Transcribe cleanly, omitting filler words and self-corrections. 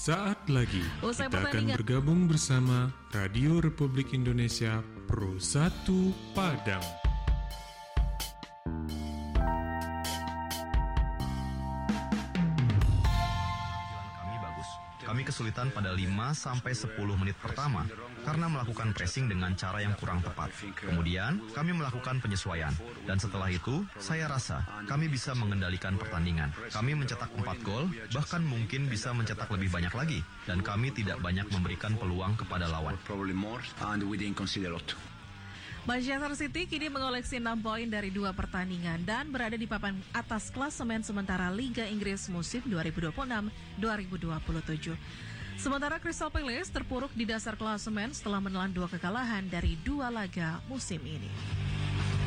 Sesaat lagi Usai kita akan pertandingan. bergabung bersama Radio Republik Indonesia Pro 1 Padang. Kami bagus. Kami kesulitan pada 5-10 menit pertama karena melakukan pressing dengan cara yang kurang tepat. Kemudian, kami melakukan penyesuaian. Dan setelah itu, saya rasa kami bisa mengendalikan pertandingan. Kami mencetak 4 gol, bahkan mungkin bisa mencetak lebih banyak lagi. Dan kami tidak banyak memberikan peluang kepada lawan. Manchester City kini mengoleksi 6 poin dari 2 pertandingan dan berada di papan atas klasemen sementara Liga Inggris musim 2026-2027. Sementara Crystal Palace terpuruk di dasar klasemen setelah menelan 2 kekalahan dari 2 laga musim ini.